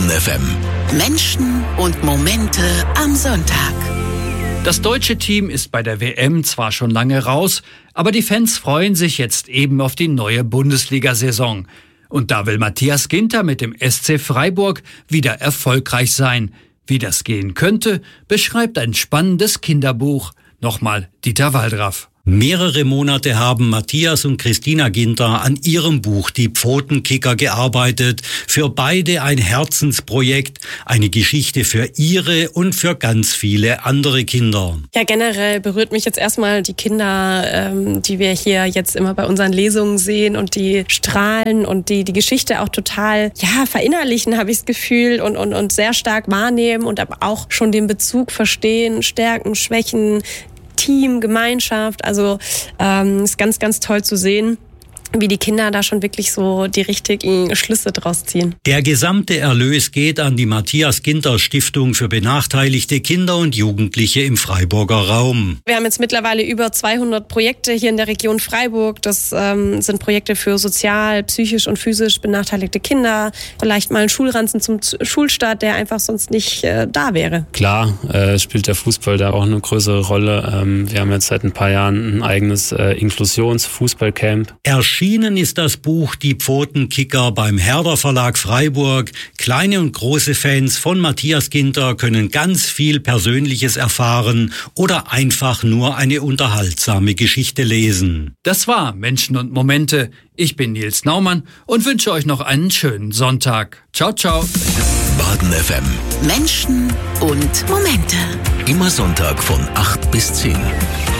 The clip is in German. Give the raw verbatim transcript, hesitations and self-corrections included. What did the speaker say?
Baden F M. Menschen und Momente am Sonntag. Das deutsche Team ist bei der W M zwar schon lange raus, aber die Fans freuen sich jetzt eben auf die neue Bundesliga-Saison. Und da will Matthias Ginter mit dem S C Freiburg wieder erfolgreich sein. Wie das gehen könnte, beschreibt ein spannendes Kinderbuch. Nochmal Dieter Waldraff. Mehrere Monate haben Matthias und Christina Ginter an ihrem Buch Die Pfotenkicker gearbeitet. Für beide ein Herzensprojekt, eine Geschichte für ihre und für ganz viele andere Kinder. Ja, generell berührt mich jetzt erstmal die Kinder, ähm, die wir hier jetzt immer bei unseren Lesungen sehen und die strahlen und die die Geschichte auch total ja verinnerlichen, habe ich das Gefühl, und, und, und sehr stark wahrnehmen und aber auch schon den Bezug verstehen, Stärken, Schwächen, Team, Gemeinschaft, also ähm, ist ganz, ganz toll zu sehen, wie die Kinder da schon wirklich so die richtigen Schlüsse draus ziehen. Der gesamte Erlös geht an die Matthias-Ginter-Stiftung für benachteiligte Kinder und Jugendliche im Freiburger Raum. Wir haben jetzt mittlerweile über zweihundert Projekte hier in der Region Freiburg. Das ähm, sind Projekte für sozial, psychisch und physisch benachteiligte Kinder. Vielleicht mal ein Schulranzen zum Schulstart, der einfach sonst nicht äh, da wäre. Klar äh, spielt der Fußball da auch eine größere Rolle. Ähm, wir haben jetzt seit ein paar Jahren ein eigenes äh, Inklusions-Fußballcamp. Erschienen ist das Buch Die Pfotenkicker beim Herder Verlag Freiburg. Kleine und große Fans von Matthias Ginter können ganz viel Persönliches erfahren oder einfach nur eine unterhaltsame Geschichte lesen. Das war Menschen und Momente. Ich bin Nils Naumann und wünsche euch noch einen schönen Sonntag. Ciao, ciao. Baden F M. Menschen und Momente. Immer Sonntag von acht bis zehn.